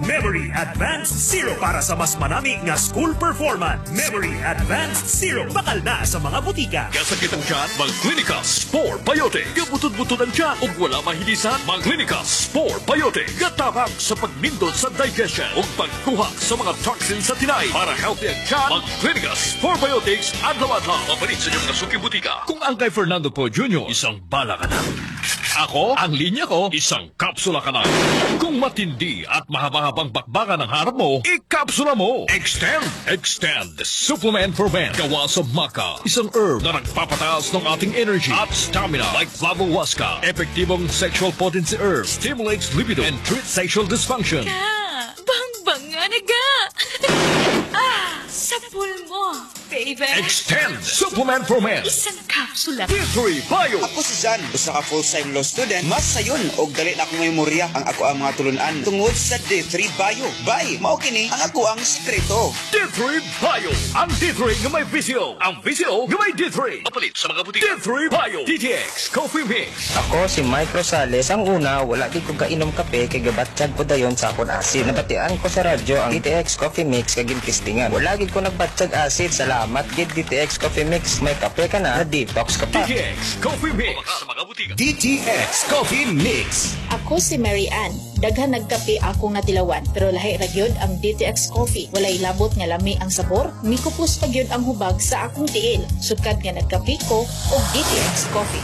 Memory Advanced Zero para sa mas manami nga school performance. Memory Advanced Zero bakal na sa mga butika. Kasakit ang tiyan, Mag-Clinica Spore Biotic. Kabutod-butod ang tiyan ug wala mahilisan, Mag-Clinica Spore Biotic. Gatabang sa pagnindot sa digestion ug pagkuha sa mga toxins sa tinay. Para healthy ang tiyan, Mag-Clinica Spore Biotics adlaw-adlaw. Mapalit sa inyong nasuking butika. Kung ang kay Fernando Po Jr., isang bala ka na. Ako, ang linya ko, isang kapsula ka na. Kung matindi at mahaba-habang bakbakan ang harap mo, ikapsula mo. Extend the supplement for men. Gawa sa maca, isang herb na nagpapataas ng ating energy at stamina like flavohuasca. Epektibong sexual potency herb, stimulates libido and treats sexual dysfunction. Bang nga naga! Sapul mo, baby! Extend supplement for men. Isang kapsula. D3 Bio. Ako si Jan, usa ka full-time law student. Mas sayon og dali na akong memorya ang ako ang mga tulunan tungod sa D3 Bio. Bye, mao kini ang ako ang sekreto. D3 Bio. Ang D3 nga may visio. Ang visio nga may D3. Mapalit sa mga butika. D3 Bio. DTX Coffee Mix. Ako si Mike Rosales. Ang una, wala di ko kainom kape kay gabatsyag ko dayon sa akon asin. Nabatian ko sa radyo ang DTX Coffee Mix kagin testingan. Wala gid ko nagbatsyag asin. Salamat gid DTX Coffee Mix. May kape ka na detox ka pa. DTX Coffee Mix. Sa mga butika. DTX Coffee Mix. Ako si Mary Ann. Daghan nagkape ako nga tilawan, pero lahi ra gyud ang DTX Coffee. Walay labot nga lami ang sabor, mikupos pa gyud ang hubag sa akong tiil. Sukad nga nagkape ko og DTX Coffee.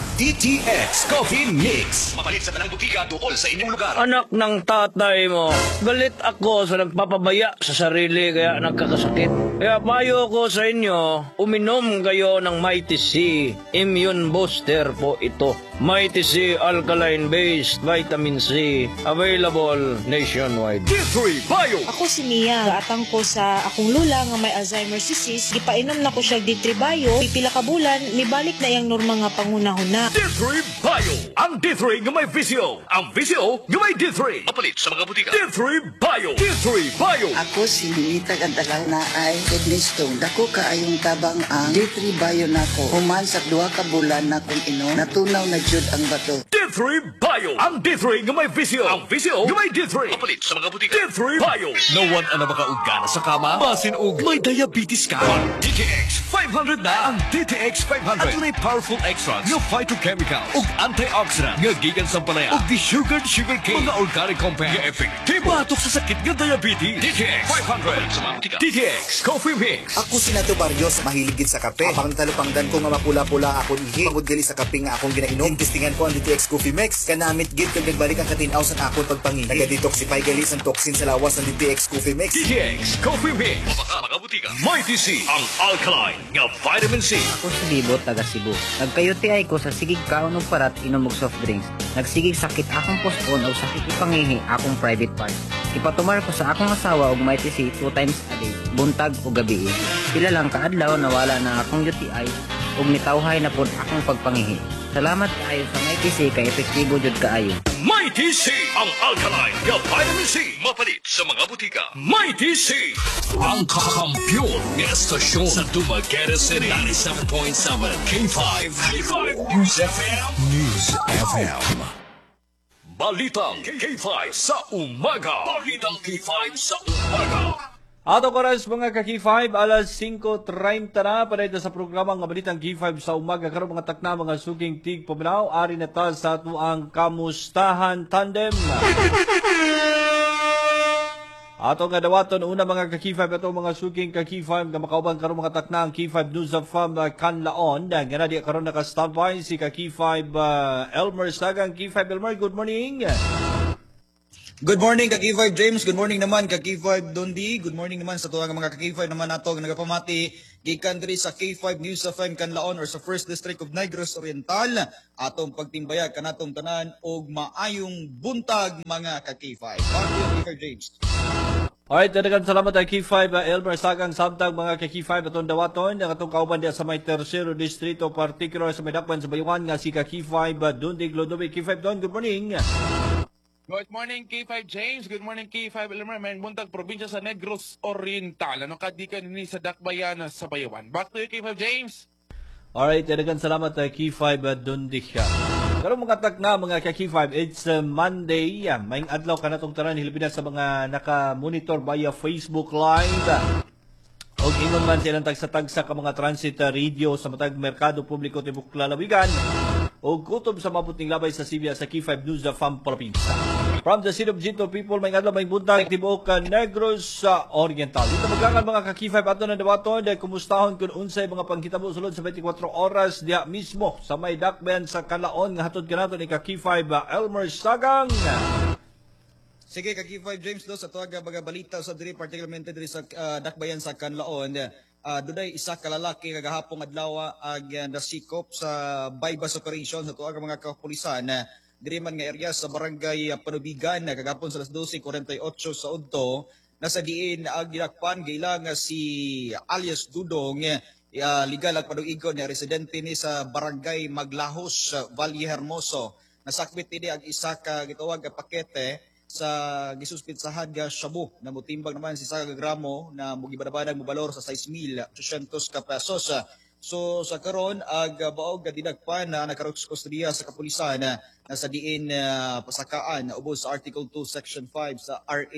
DTX Coffee Mix. Mapalit sa tanang butika tukol sa inyong lugar. Anak ng tatay mo, galit ako sa nagpapabaya sa sarili kaya nagkakasakit. Kaya payo ko sa inyo, uminom kayo ng Mighty C. Immune Booster po ito. Mighty C Alkaline-based Vitamin C. Available nationwide. D3 Bio. Ako si Mia, gaatang ko sa akong lula nga may Alzheimer's disease. Gipainom na ko siya D3 Bio, pipila ka bulan, nibalik na iyang norma nga pangunahuna. D3 Bio. Ang D3 nga may visio. Ang visio nga may D3. Mapalit sa mga butika. D3 Bio. D3 Bio. Ako si Ninita Gandalaw na ay kidney stone. Dako kaayong tabang ang D3 Bio nako. Human sa 2 ka bulan na kung inom, natunaw na jud ang bato. D3 Bio. Ang D3 nga may visio. Ang visio nga may D3. Mapalit sa mga butika. D3 Bio. No one ang makaugana sa kama. Basin og may diabetes ka. DTX 500 na ang DTX 500. At may powerful extracts nga phytochemical ug antioxidant nga gikan sa palaya ug desugared sugarcane. Mga organic compound nga epektibo batok sa sakit nga diabetes. DTX 500 sa mga butika. DTX Coffee Mix. Ako si Nato Barrios, mahilig gid sa kape. Apang talupangdan ko nga mapula-pula akong ihi. Pagod gali sa kape nga akong ginainom. Testingan ko ang DTX Coffee Mix. Kanamit gid kag nagbalik ang katinaw sa akong pagpangihi. Naga-detoxify gali ang toxin sa lawas ng DTX Coffee Mix. DTX Coffee Mix. Mga butika. Mighty C. Ang alkaline nga vitamin C. Ako si Libot, taga Cebu. Nagkayuti ay ko sa sigig kaon og parat inom og soft drinks. Nagsigig sakit akong pospon o sakit ipangihi akong private part. Ipatumar ko sa akong asawa og Mighty C 2 times a day, buntag o gabi. Pila lang kaadlaw nawala na akong UTI ug nitawhay na pod akong pagpangihi. Salamat kaayo sa Mighty C kay epektibo jud kaayo. Mighty C. Ang alkaline nga vitamin C. Mapalit sa mga butika. Mighty C. Ang kakampiyon ng estasyon sa Dumaguete City. 97.7 K5. K5 News FM. News FM. Balitang K5 sa umaga. Balitang K5 sa umaga. Ato oras mga ka-K5, alas 5:30 na para ito sa programang nga Balitang K5 sa umaga. Karon mga takna mga suking tig paminaw, ari na ta sa ato ang Kamustahan Tandem. Ato nga dawaton una mga ka-K5 ato mga suking ka-K5 nga makauban karon mga takna ang K5 News of Kanlaon. Nga di karon naka-standby si ka-K5 Elmer Sagang. K5 Elmer, good morning. Good morning ka-K5 James, good morning naman ka-K5 Dondi, good morning naman sa tuwang mga ka-K5 naman nato nga nagapamati gikan diri sa K5 News of Kanlaon or sa 1st District of Negros Oriental. Atong pagtimbayag kanatong tanan og maayong buntag mga ka-K5. K5 James. Alright, dadagan salamat kay K5 Elmer Sagang samtang mga ka-K5 atong dawaton ang atong kauban diya sa may tercero distrito particular sa may dakpan sa Bayuan nga si ka-K5 Dondi Glodovic. K5 Don, good morning. Good morning, K5 James. Good morning, K5 Elmer. May buntag probinsya sa Negros Oriental. Ano kadikan ni sa Dakbayan sa Bayawan. Back to you, K5 James. Alright, dadagan salamat kay K5 Dondi. Karong mga tagna mga ka-K5, it's Monday. Maing adlaw ka na itong tanan, hilabin na sa mga naka-monitor via Facebook Live. O ingon man silang tagsa-tagsa ka mga transit radio sa matag Merkado Publiko Tibok Lalawigan o kutob sa mabuting labay sa Sibya sa K5 News the FAM Province. From the city of Ginto people, may adlaw may buntag Tibok Negros Oriental. Dito maglangan mga ka-K5 ato na dawaton dahil kumustahon kung unsay mga panghitabo sulod sa 24 oras diya mismo sa may dakben sa Kalaon nga hatod kanato ni ka-K5 Elmer Sagang. Sige, Kaki 5 James do sa tuwag baga balita sa diri particularmente diri sa dakbayan sa Kanlaon. Duday isa ka lalaki kagahapon adlaw ag nasikop sa bypass operation sa tuwag mga kapulisan diri man nga area sa barangay Panubigan kagahapon sa 12:48 sa udto nasa diin ag gidakpan gila nga si alias Dudong legal ag panuigon nga residente ni sa barangay Maglahos, Valle Hermoso. Nasakbit ini ag isa ka gitawag nga pakete sa gisuspitsahan nga shabu na mutimbang naman si 1 gramo na mugibadabadag mo balor sa 6,800 ka pesos. So sa karon ag baog nga dinagpan na nakaruskustodiya sa kapulisan na sa diin pasakaan ubos sa Article 2 Section 5 sa RA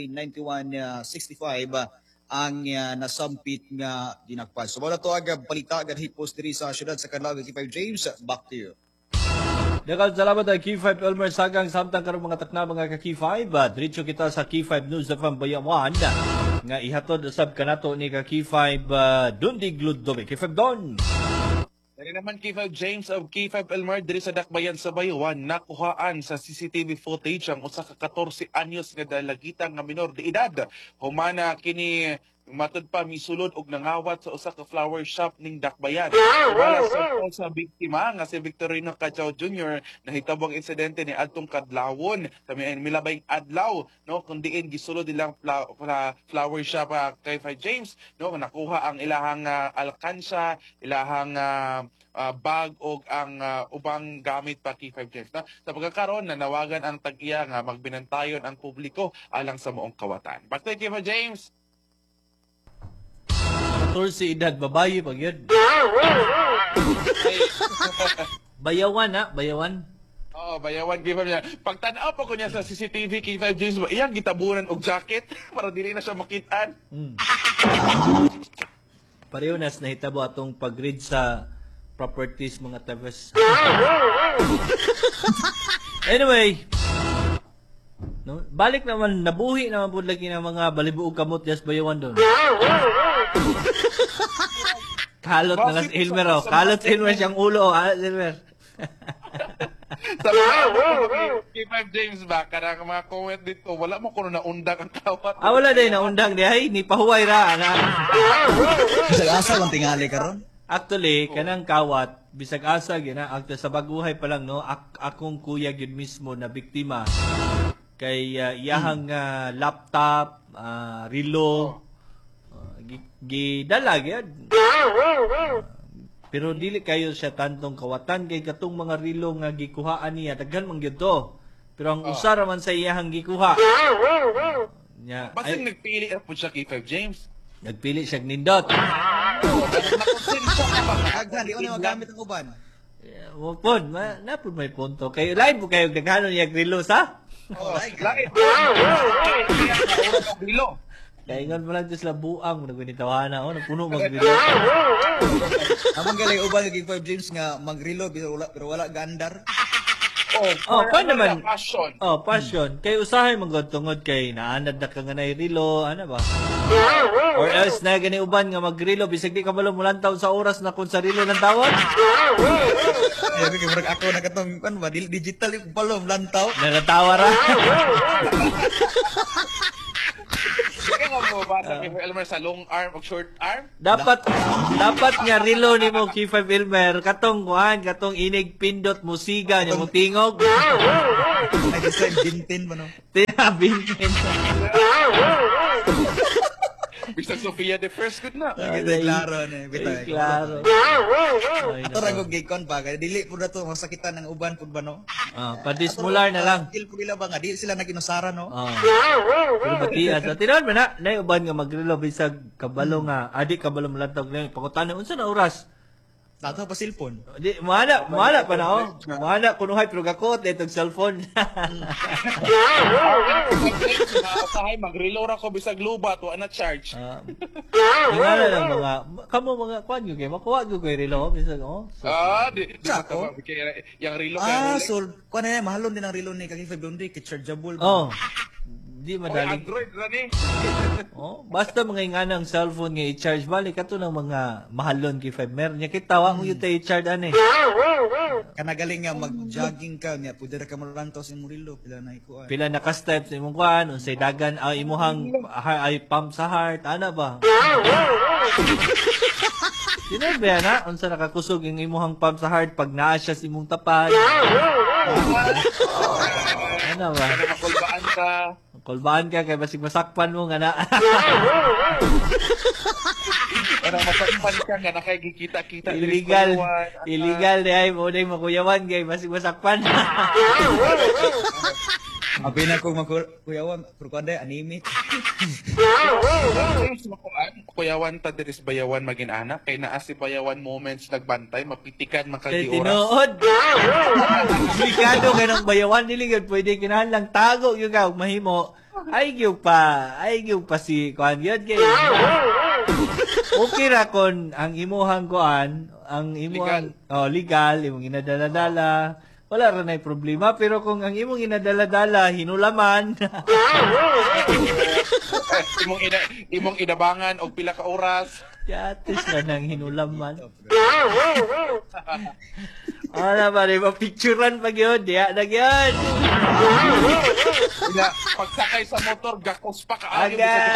9165 ang nasampit nga dinagpan. So wala to ag balita ag hipos diri sa syudad sa Canlaon. K5 James, back to you. Daghang salamat ay K5 Elmer Sagang samtang karong mga takna mga ka-K5. Diretso kita sa K5 News of Bayawan nga ihatod usab kanato ni ka-K5 Dundi Gludome. K5 Don. Dari naman K5 James of K5 Elmer diri sa dakbayan sa Bayawan nakuhaan sa CCTV footage ang usa ka 14 anyos nga dalagitang nga minor de edad. Humana kini matod pa misulod og nangawat sa usa ka flower shop ning dakbayan. Wala sa biktima nga si Victorino Cachao Jr. nahitabo ang insidente ni adtong kadlawon kami milabay adlaw no kun diin gisulod ilang flower shop kay James no nakuha ang ilahang alkansya, ilahang bag og ang ubang gamit pa kay James. No? Sa pagkakaroon nanawagan ang tag-iya nga magbinantayon ang publiko alang sa moong kawatan. Back to kay James. 14 edad babae pag yun. Bayawan ha, Bayawan. Oo, Bayawan K5 niya. Pagtanaw pa ko niya sa CCTV K5 James, iyang gitabunan og jacket para dili na siya makitaan. Pareho nas nahitabo atong pag-read sa properties mga tabas. Anyway, no, balik naman nabuhi naman pud lagi ng mga balibuog kamot yes Bayawan doon. Kalot na si Elmer oh. Kalot si Elmer siyang ulo. Elmer. Sa mga K5 James ba, karang mga comment dito, wala mo kuno naundang ang kawat. Wala din naundang di ay ni pahuway ra na. Bisag asa lang tingali karon. Actually, kanang kawat bisag asa gina agta sa baguhay pa lang no akong kuya gyud mismo na biktima kay iyahang laptop, relo gidala gyud. Pero dili kayo siya tantong kawatan kay katong mga relo nga gikuhaan niya daghan man gyud to. Pero ang usa ra man sa iyahang gikuha. Nya Basig nagpili na po siya K5 James. Nagpili siya nindot. Aghan di ano magamit ang uban. Mupon, napod may punto. Kayo live po kayo naghanon niya relo sa? Lain. Relo. Kaya ingon mo lang sila buang, nagwinitawana o, napuno mag-relo. Amang galay uban kay 5 James nga magrilo pero wala gandar. Paano naman? Passion. Passion. Kay usahay magtungod kay naanad na ka nga na relo, ano ba? Or else na gani uban nga magrilo bisag di ka balo mulantaw sa oras na kung sa relo ng tawon. Ay kay murag ako na katong kan ba digital yung balo lantaw. Natawa ra. Sige mo ba sa K5 Elmer sa long arm o short arm? Dapat nga relo nimo K5 Elmer katong kuan katong inig pindot musiga nya mo tingog. Ay design bintin ba no? Bintin. Bisag Sofia the first good na. Klaro na bitay. Klaro. Ato ra gog gikon pa kay dili pud nato masakitan ng uban pud ba no? Padismular na lang. Dili pud ila ba nga dili sila naginusara no? Pero batiya sa tinon man na uban nga magrelo bisag kabalo nga adi kabalo malantog lang pakutan unsa na oras? Tato pa cellphone. Di, mana pa na ako. Mana, kunuhay, pero gakot, itong cellphone. Usahay, mag-reload ako bisag lubat, wa na charge. Ingana lang kamo mga kwan yung kayo, makuha yung kayo relo, bisag, So, Di Sako? yung relo kaya So, kuha na yan, mahalon din ang relo ni Kaki 5 Dondi, kay-chargeable. di Oy, madaling. Android rani. Basta mga ingana ang cellphone nga i-charge, balik ka to ng mga mahalon kay 5 mer. Nya kitawa mo yung i-charge ani. Kanagaling nga, mag-jogging ka, niya, pwede na ka marantaw sa imong relo, pila na ikuha. Pila na ka-steps imong kwan, unsay dagan imuhang ay pump sa heart, ana ba? Sinabi na, unsa nakakusog yung imuhang pump sa heart pag naa siya sa imong tapad. Ano ba? Kana makulbaan ka. Kulbaan ka kay basig masakpan mo nga na. Kana masakpan ka nga nakikita-kita Illegal di ay mo day makuyawan kay basig masakpan. Abi na kong kuyawan, pero kuha anime. Kuyawan ta diris bayawan magin anak kay naa si bayawan moments nagbantay mapitikan Kay makagiura. tinuod. Delikado ganang bayawan dili gud pwede kinahanglang tago gyud ka ug mahimo. Ay gyud pa si kuan gyud kay. Okay ra kon ang imuhang kuan, ang imuhang legal, imong ginadala-dala. Wala ra nay problema, pero kung ang imong inadala-dala hinulaman, imong inabangan og pila ka oras. yatis na nang hinulaman. Ano ba rin, mapicturean pag yun, diya na yun. Pagsakay sa motor, gakos pa ka.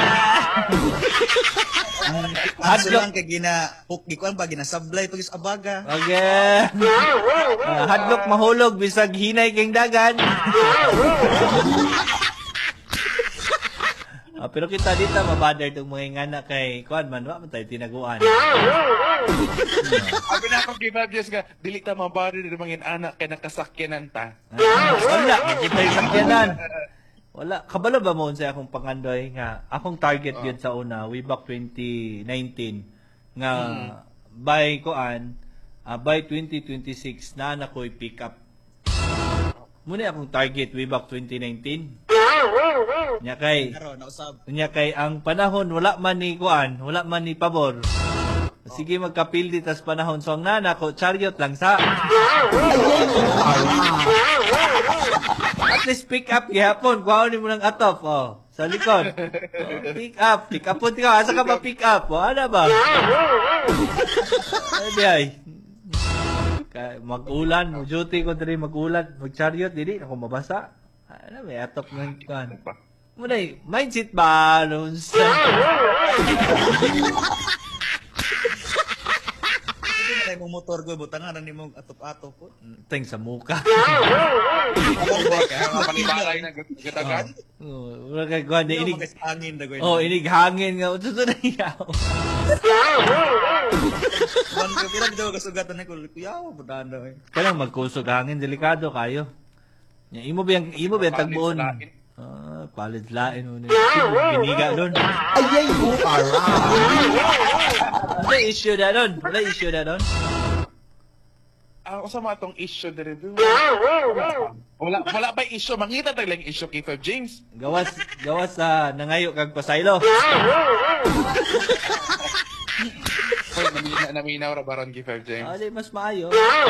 Ang lang kay hook gikuan pa ginasablay pag sa abaga. Okay. Hadlok mahulog, bisag hinay keng dagan. Pero kita dito, mabother itong mga ingana kay kuan man, wa man tayo tinaguan. Abi na akong give-up just ka, dili ta mabari din mga anak kay nakasakyanan ta. Wala, kita yung sakyanan. Wala, kabalo ba mo sa akong pangandoy nga, akong target yun sa una, way back 2019, nga by kuan, by 2026, na anak ko'y pick up. Muna akong target way back 2019. Nya kay ang panahon wala man ni kuan, wala man ni pabor. Sige magkapildi tas panahon so ang nana ko chariot lang sa. At least pick up gihapon, kuhaon mo ng atop sa likod. Pick up po ka, asa ka ba pick up? Ano ba? Ay. Mag-ulan, duty ko diri mag-ulan, mag-chariot dili ako mabasa. Ano may atop ng kuan. Muna mindset ba nun sa... Hindi mo motor ko, butangan ni mong atop-atop po. Ting sa muka. Pangibalay na gatagan. Wala kay kuan Hindi inig. mo hangin na gawin. Inig hangin nga uto na iyaw. Man ka pila dito kasugatan na ko, kuyaw butan daw eh. Kanang magkusog hangin delikado kayo. Imo ba yung tagbuon? Palit lain mo na. Biniga doon. Ayay mo, Wala issue na doon. Ako sa mga tong issue diri do. Wala ba issue? Mangita taglang issue kay Fab James. Gawas sa nangayo kag pasaylo. Naminaw ra baron kay Fab James. Di mas maayo.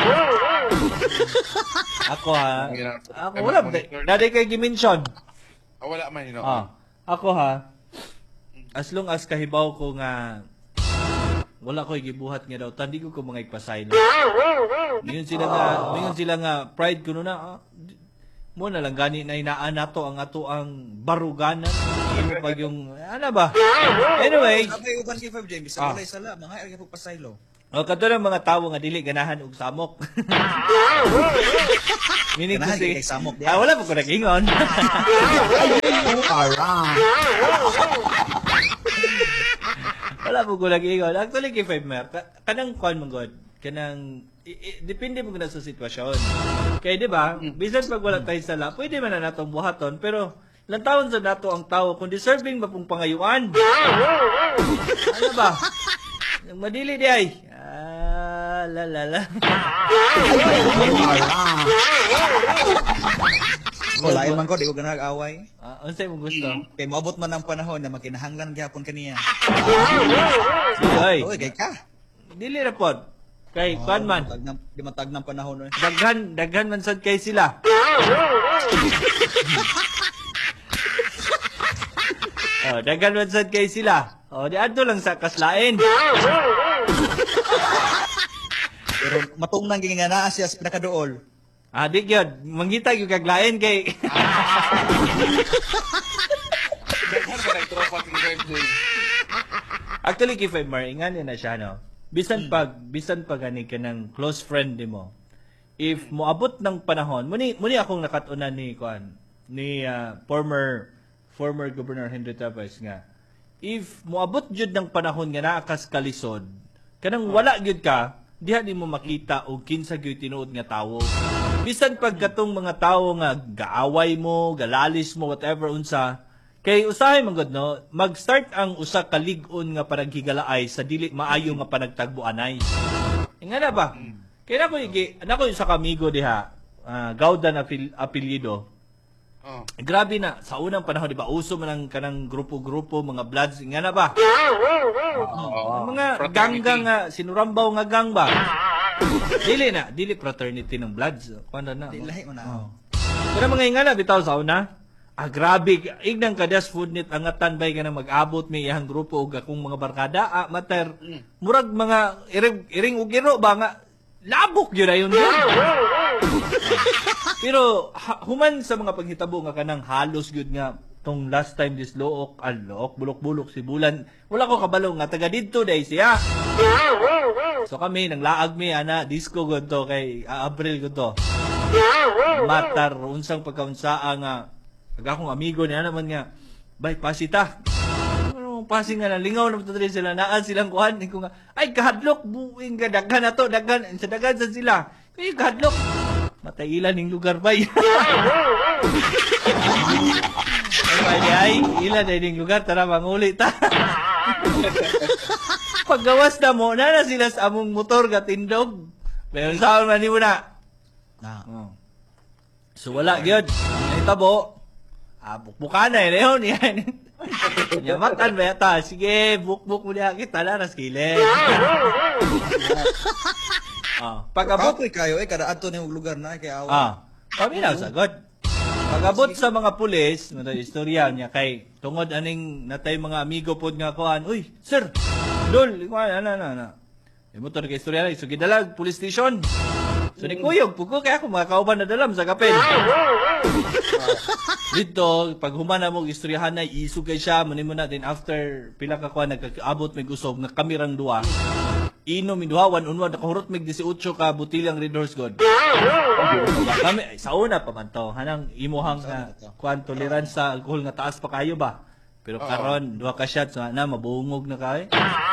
Ako wala. Dali kay dimension. Wala man ino. Ako as long as kahibaw ko nga wala ko gibuhat nga daw tandi ko mga igpasaylo. Ngayon sila nga pride kuno na mo na lang gani na inaan nato ang ato ang baruganan. Imo pag yung ano ba? Anyway, Sabi uban kay 5 James, sa walay sala, mga ay po pasaylo. kato ng mga tawo nga dili ganahan og samok. Meaning to Ganahan say, kay samok di. wala po ko nag-ingon. Wala po ko nag-ingon. Actually, kay 5 Mer, kanang kuan mong god, kanang, depende mo na sa sitwasyon. Kaya di ba, bisan pag wala tayo sala, pwede man na natong buhaton, pero ilang taon sa nato ang tao kung deserving ba pong pangayuan? Ano ba? Madili di ay. la la la. Lain man ko, di ko ganag away. Unsay mo gusto? Kay moabot man ang panahon na makinahanglan gyapon kaniya. Oy, Oy, kay ka. dili ra pod. Kay kuan man. Di matag ng panahon oy. Daghan man sad kay sila. Daghan man sad kay sila. Di adto lang sa kaslain. Pero matungnan gyud nga naa siya sa pinakaduol. Di gyud, mangita gyud kag lain kay Daghan ba nagtropa si K5 James? Actually kay Mar, ingan na siya no. Bisan pag ani ka ng close friend nimo. If moabot ng panahon, muni akong nakatunan ni kuan ni former Governor Henry Tavez nga. If moabot jud ng panahon nga naa kas kalisod, kanang wala gyud ka, diha di mo makita og kinsa gyud tinuod nga tawo. Bisan pag katong mga tawo nga gaaway mo, galalis mo, whatever unsa, kay usahay man gud no, mag-start ang usa ka lig-on nga panaghigalaay sa dili maayo nga panagtagbuanay. Ingana ba? Kay nako sa kamigo diha, Gaudan apelyido. Grabe na sa unang panahon di ba uso man ang kanang grupo-grupo mga Bloods ingana ba? Mga gangga nga sinurambaw nga gang ba? Dili fraternity ng Bloods. Kuan na. Lahi mo na. Pero mga ingana bitaw sa una. Grabe, ignang kadas food nit angatan bay ka na mag-abot may iyang grupo ug akong mga barkada. Mater, murag mga iring ug iro ba nga labok yun ayon yun. Pero human sa mga paghitabo nga kanang halos gyud nga tong last time this look bulok-bulok si Bulan, wala ko kabalo nga taga didto day siya. So kami nang laag mi ana disco gud to kay April gud to. Matar unsang pagkaunsaa nga akong amigo niya naman nga bay pasita. Ano pasing nga nalingaw na to sila naan silang kuan ko nga ay kahadlok buing ga daghan na to daghan sa daghan sa sila. Kay kahadlok matailan ning lugar bay. Ay, ilan na yung lugar, tara manguli ta. Paggawas na mo, na sila sa among motor gatindog. Pero saan man mo na? So wala, gyud. Ang itabo, bukbukan na yun. Yamatan ba yata? Sige, bukbuk mo niya kita na, naskilin. Pag-abot kayo, kada ato na yung lugar na, kaya awa. Kami na, sagot. Pag-abot sa mga pulis, mga istorya niya kay tungod aning natay mga amigo pod nga kuan, uy, sir, dol, ana. Yung motor kay istorya na, so gidalag police station. So ni kuyog, pugo kaya ako makakauban na dalam sa kapel. Dito, pag humana mo istoryahan na, isu kay siya, mo na din after pila ka kuan, nagkakaabot may gusog, na kamirang duwa. Inom induhawan unwa nakahurot mig 18 ka butilang Red Horse God. Kami sa una pa man to hanang imuhang na kuan tolerance sa alcohol nga taas pa kayo ba. Pero karon duha ka shots na mabungog na kay.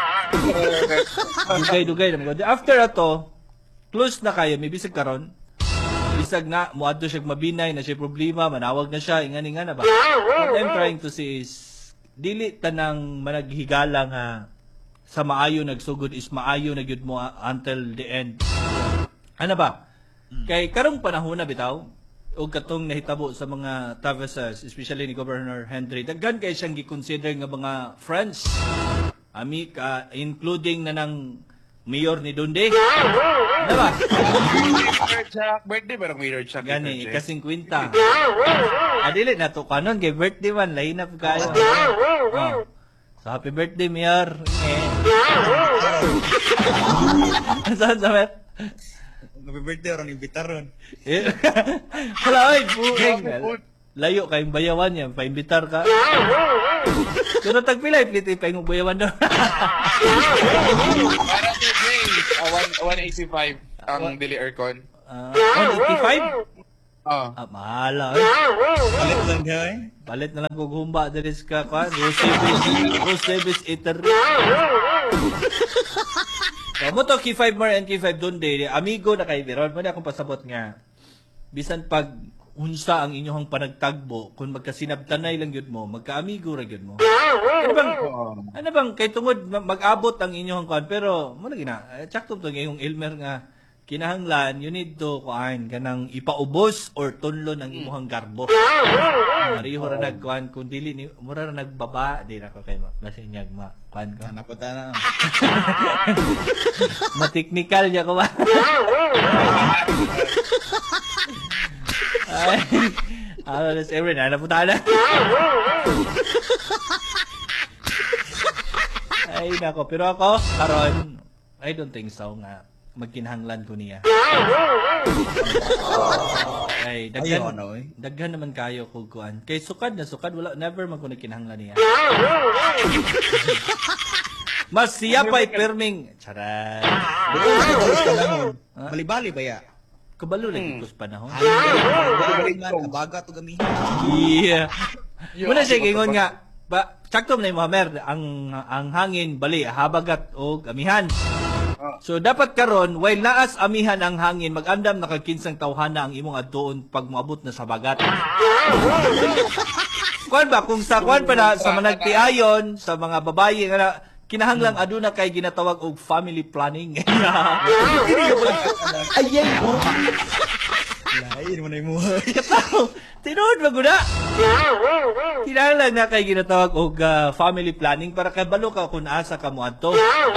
Dugay na God. After ato close na kayo may bisag karon. Bisag na muadto siya mabinay na siya problema manawag na siya ingani nga na ba. What I'm trying to say is dili tanang managhigala nga sa maayo nagsugod is maayo na gyud mo until the end. Ano ba? Kay karong panahon na bitaw og katong nahitabo sa mga Tavezes, especially ni Governor Henry, daghan kay siyang gi-consider nga mga friends. Including na ng mayor ni Dunde. Ano ba? Birthday parang Mayor Chuck. Gani, ika-50. Dili na to kanon kay birthday man lain na kayo. So, happy birthday, Mayor. Saan sa met? Happy birthday ron imbitar ron. Wala oy, buking. Layo kayong bayawan yan, paimbitar ka. Pero tagpila iplit pa yung bayawan doon. 185 ang Dili Aircon. 185? Mahala. Palit lang niya eh. Palit na lang kung humba dali sa kakuan. Rose Davis Eater. Mo to K5 Mar and K5 Dunde. Amigo na kay Veron. Muna akong pasabot nga. Bisan pag unsa ang inyong panagtagbo, kung magkasinabtanay lang yun mo, magka-amigo ra yun mo. Ano bang kay tungod mag-abot ang inyong kuan pero mo lagi na sakto to ngayong Elmer nga kinahanglan you need to kuan kanang ipaubos or tunlon ang imong garbo. Mariho ra nagkuan kun dili ni mura ra nagbaba di na ko kay masinyag ma kuan ko. Napunta na. Ma-technical ya ko ba? Ay, alas every na napunta na. Ay, nako. Pero ako, karon, I don't think so nga magkinahanglan ko niya. Ay, daghan naman kayo kung kuan. Kay sukad na sukad, wala, never man ko nagkinahanglan niya. Mas siya pa'y perming. Charay. Bali-bali ba ya? Kabalo lang ikus panahon. Abaga to gamihin. Yeah. Muna siya gingon nga, sakto na yung Muhammad, ang hangin, bali, habagat o amihan. So, dapat karon while naas amihan ang hangin, mag-andam nakakinsang tawhana ang imong adtoon pag moabot na sa bagat. Kuan ba, kung sa kuan pa na, sa managtiayon, sa mga babae, nga kinahanglang aduna kay ginatawag og family planning. Ayay mo. Lain mo na yung Tinuod mo guna. Kinahanglan na kay ginatawag og family planning para kay balo ka kung asa ka mo adto.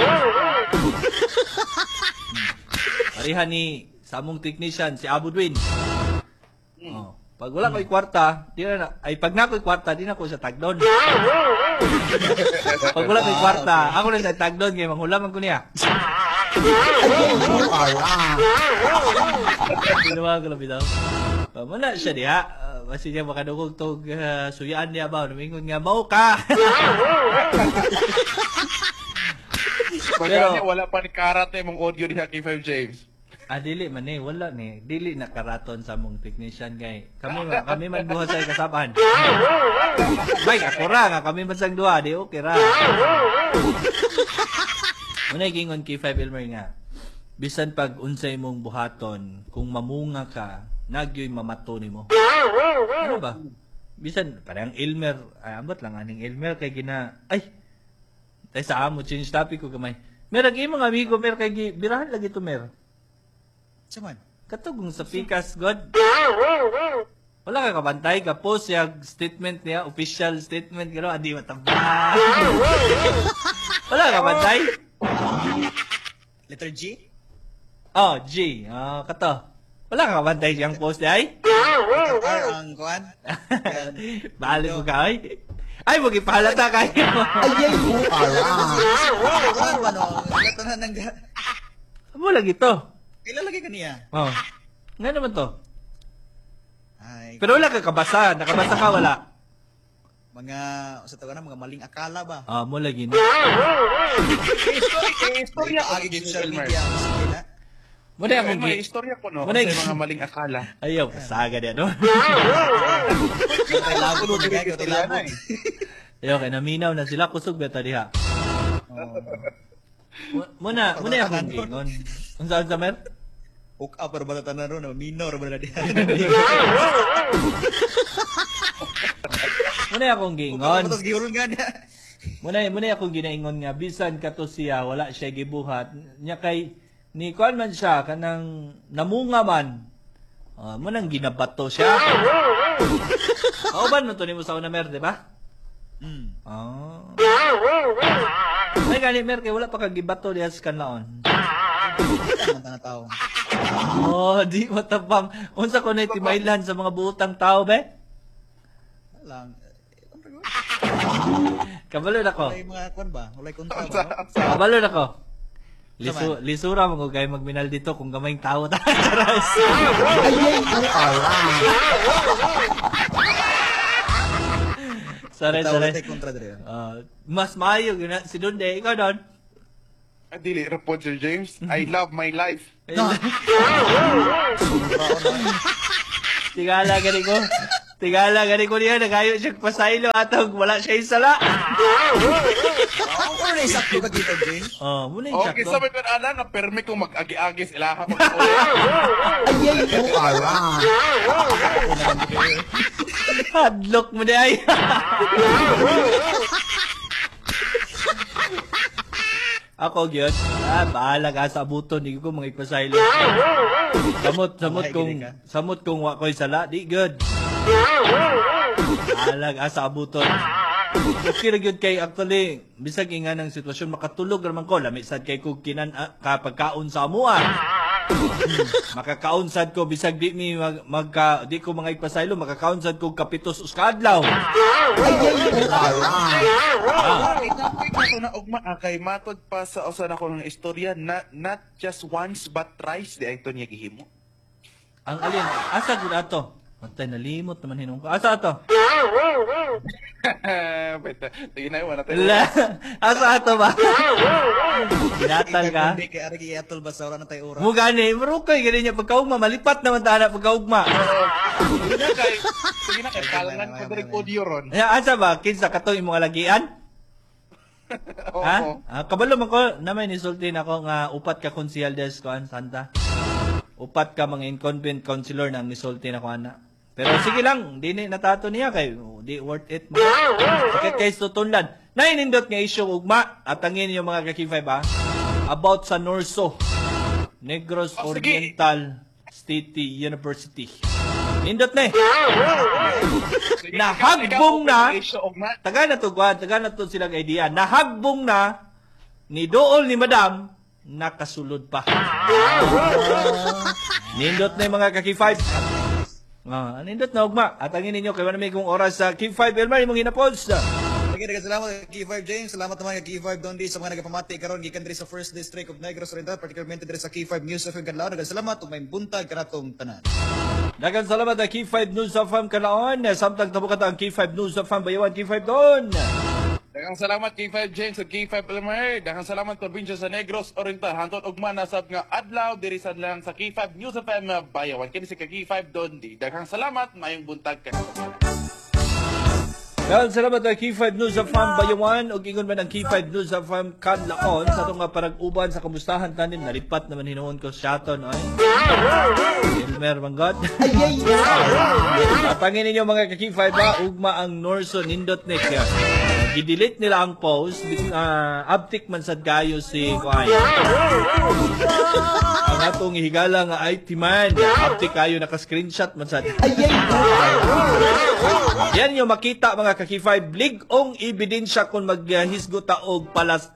Parihan ni sa among technician si Abu Dwin. Oh, pag wala ko'y kwarta, di na pag na ko'y kwarta, di na ko sa tagdon. Pag wala ko'y kwarta, ako na sa tagdon kay manghulaman ko niya. Ginawa ko lang bitaw. Muna siya diha. Kasi niya makadugog tog suyaan niya ba. Namingon nga, mau ka! Pero wala pa ni karate mong audio ni Happy 5 James. Dili man wala ni. Dili na karaton sa mong technician kay. Kami man buhat sa kasaban. Bay, ako ra nga kami man sang duha, di okay ra. Una gingon kay 5 Elmer nga. Bisan pag unsay mong buhaton, kung mamunga ka, nagyoy mamato nimo. Ano ba? Bisan parang Elmer, ambot lang aning Elmer kay gina tay sa amo change topic ko gamay. Merag imong amigo mer kay birahan lagi to mer. Saman. Katugong sa Pikas God. Wala ka kabantay ka post yung statement niya, official statement gano andi mataba. Wala ka kabantay. Letter G? Oh, G. Kato. Wala ka kabantay siyang post ay? R ang kuan. Bali mo ka ay? Ay, wag ipahalata kayo. Ayay mo. Ano? Ito na nang... Mo lagi to. Ilalagay ka niya. Oh. Nga naman to. Ay, Pero wala ka kabasa. Nakabasa ka, wala. mga, sa tawa na, mga maling akala ba? Mo lagi na. Istorya ko ni social Elmer. media. Sige na. Muna akong May istorya ko no, Muna kasi mga maling akala. Ayaw, saga din, no? Tay labo mo na tay labo. Ayaw, kaya naminaw na sila. Kusog beta diha. Muna akong gingon. Kung saan sa mer? Hook up para ba tanan ron, minor ba na diha. Muna akong gingon. Tapos giulon nga niya. Muna akong ginaingon nga bisan kato siya wala siya gibuhat nya kay ni kuan man siya kanang namunga man. Munang ginabato siya. Ban mo to nimo sa una mer, di ba? Ay gani mer kay wala pa kag gibato diha sa kanlaon. Ang tanang tao. Di matapang. Unsa ko na timailan sa mga buutang tao be? Lang. Kabalo na ko. Wala mga kuan ba? Wala kontra ba? Kabalo na ko. Lisura mo ko kay magminal dito kung gamayng tao ta. Sorry. Kontra dire. Mas maayo yun na. Si Dunde, ikaw doon. Dili report Sir James. I love my life. Tigala gani ko niya. Nagayo siya pasaylo atong wala siya isala. Ano na isakto ka dito, James? Muna yung Okay, sakto. sabi ko na na permi kong mag-agi-agi sila ha. Ayay mo ara. Hadlock mo di ay. Ako gyud. Bahala ka sa abuton, di ko mga ipasaylo. Samot kung wa ko'y sala, di good. Bahala ka sa abuton. Okay ra gyud kay actually bisag inga ng sitwasyon makatulog raman ko lami sad kay kog kapag kaon sa amuan. Makakaon sad ko bisag di mi di ko mga ipasaylo makakaon sad ko kapitos uska adlaw. Ito na ugma kay matod pa sa usa na ko ng istorya not just once but thrice di ay ito niya gihimo. Ang alin asa gud ato? Matay nalimot naman hinung ko. Asa ato? Beta, tingnan mo natin. Asa ato ba? Ginatal ka? Hindi kay ari giatol ba sa ora na tay ora. Mo gani, marukay gani niya pagkaugma malipat naman ta na pagkaugma. Sige na kay kalangan ko diri audio ron. Asa ba kinsa katong imong alagian? Ha? Kabalo man ko namay nisultin ako nga upat ka konsehal des ko Santa. Upat ka mga incumbent councilor na nisultin ako ana. Pero sige lang, di ni natato niya kay di worth it. Sakit kay tutunlan. Nainindot nga issue ugma at angin yung mga kaki-5 about sa Norso, Negros Oriental State University. Nindot na nahagbong na taga na to silang idea. Nahagbong na ni Dool ni Madam nakasulod pa. Nindot na yung mga kaki-5. Nindot na ugma. At angin ninyo kay manami kong oras sa K5 Elmar imong hinapos. Salamat kay K5 James. Salamat naman kay K5 Dondi sa mga nagapamati karon gikan diri sa First District of Negros Oriental, particularly diri sa K5 News FM Kanlaon. Salamat ug may buntag kanatong tanan. Daghang salamat sa K5 News FM Kanlaon. Samtang tabukat ang K5 News FM Bayawan K5 Don. Daghang salamat K5 James ug K5 Elmer. Daghang salamat probinsya sa Negros Oriental. Hantot ugma nasab nga adlaw diri sa lang sa K5 News FM Bayawan. Kini si K5 Dondi. Daghang salamat mayong buntag kanatong. Daghang salamat sa K5 News FM Bayawan ug ingon man ang K5 News FM Kanlaon sa itong parag-uban sa kamustahan tanin nalipat naman hinuon ko sa aton ay Elmer Manggot. Atangin ninyo mga K5 ugma ang Norso nindot net kaya i-delete nila ang post abtik man sad kayo si Kuan ang atong higala nga IT man abtik kayo naka-screenshot man sad yan yung makita mga kaki-5 ligong ebidensya kung maghisgot ta og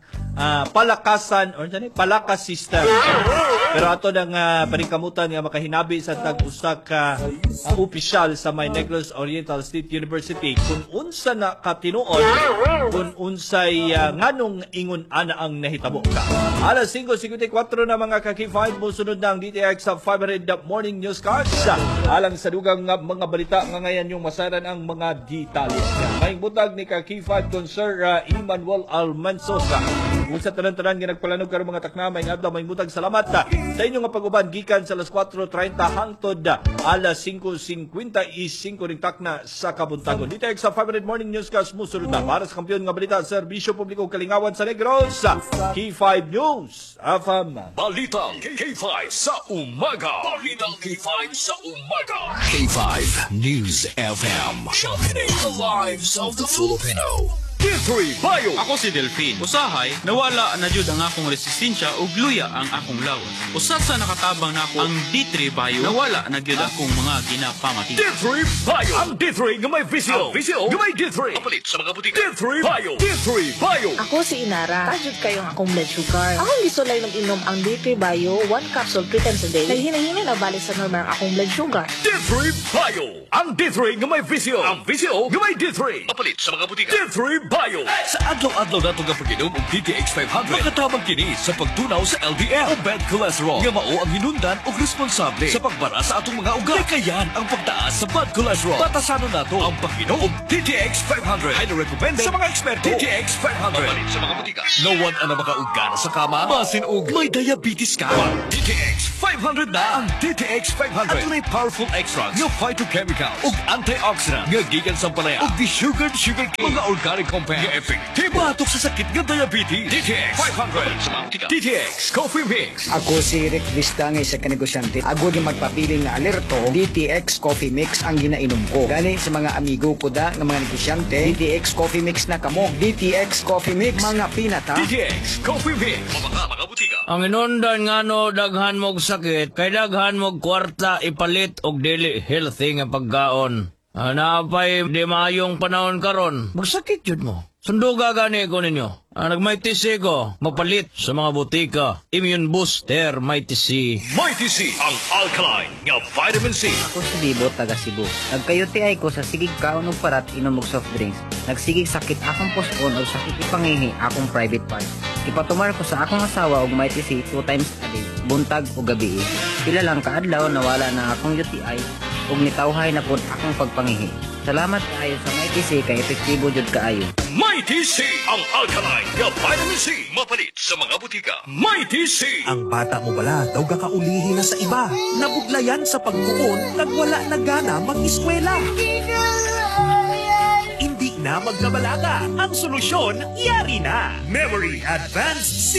palakasan or palakas system. Pero ato nang paningkamutan nga makahinabi sa tag-usa ka opisyal sa may Negros Oriental State University kung unsa na katinuod kung unsay nganong ingon ana ang nahitabo ka. Alas 5:54 na mga kaki-5 musunod na ang DTX sa 500 Morning News Cards. Alang sa dugang mga balita nga ngayon yung masaran ang mga detalye. May butag ni kaki-5 kon Sir Emmanuel Almansosa. Kung sa tanan-tanan nga nagpalanog karon mga taknamay nga adlaw may butag salamat sa inyo nga pag-uban gikan sa alas 4:30 hangtod alas 5:55 ring takna sa kabuntagon. Dito sa 500 Morning News Cast musunod na para sa kampiyon nga balita sa serbisyo publiko kalingawan sa Negros. K5 News FM. Balitang K5 sa umaga. Balitang K5 sa umaga. K5 News FM. Championing the lives of the Filipino. D3 Bio. Ako si Delphine. Usahay, nawala na jud ang akong resistensya ug luya ang akong lawas. Usat sa nakatabang nako ang D3 Bio, nawala na jud akong mga ginapamati. D3 Bio. Ang D3 nga may visio. Visio nga may D3. Kapalit sa mga butika. D3 Bio. D3 Bio. Ako si Inara. Tajud kayong akong blood sugar. Akong gisulay mag-inom ang D3 Bio, 1 capsule 3 times a day. Naghinahina na balik sa normal ang akong blood sugar. D3 Bio. Ang D3 nga may visio. Ang visio nga may D3. Kapalit sa mga butika. D3 Bio. Sa adlaw-adlaw nato nga pag-inom og DTX 500, makatabang kini sa pagtunaw sa LDL o bad cholesterol nga mao ang hinundan og responsable sa pagbara sa atong mga ugat. Kayan ang pagtaas sa bad cholesterol. Batasanon nato ang pag-inom og DTX 500. Ay na-recommend sa mga eksperto. DTX 500. Mapalit sa mga butika. No one ang makaugana sa kama. Masin og may diabetes ka. DTX 500 na ang DTX 500. At may powerful extracts nga phytochemical ug antioxidant nga gikan sa palaya ug the sugar cane mga organic compounds compound nga epektibo atok sa sakit nga diabetes. DTX 500 sa mga butika. DTX Coffee Mix. Ako si Rick Vistangay sa kanegosyante. Ako yung magpapili nga alerto, DTX Coffee Mix ang ginainom ko. Gani sa mga amigo ko da ng mga negosyante, DTX Coffee Mix na kamo. DTX Coffee Mix, mga pinata. DTX Coffee Mix. Mga butika. Ang inundan nga no, daghan mog sakit, kay daghan mog kwarta ipalit og dili healthy nga pagkaon. Napay di maayong panahon karon, magsakit jud mo. Sunduga gani ko ninyo. Nagmighty C ko, mapalit sa mga butika. Immune Booster Mighty C. Mighty C, ang alkaline nga vitamin C. Ako si Bibo, taga Cebu. Nagkayuti ko sa sigig kaon og parat inom og soft drinks. Nagsigig sakit akong pospon o sakit ipangihi akong private part. Ipatumar ko sa akong asawa og Mighty C 2 times a day, buntag o gabi. Pila lang kaadlaw nawala na akong UTI ug nitawhay na pud akong pagpangihi. Salamat kaayo sa Mighty C kay epektibo jud kaayo. Mighty C, ang alkaline nga vitamin C. Mapalit sa mga butika. Mighty C. Ang bata mo bala daw kakaulihi na sa iba. Nabuglayan sa pagkuon, nagwala na gana mag-eskwela. Hindi na magkabalaga. Ang solusyon, yari na. Memory Advanced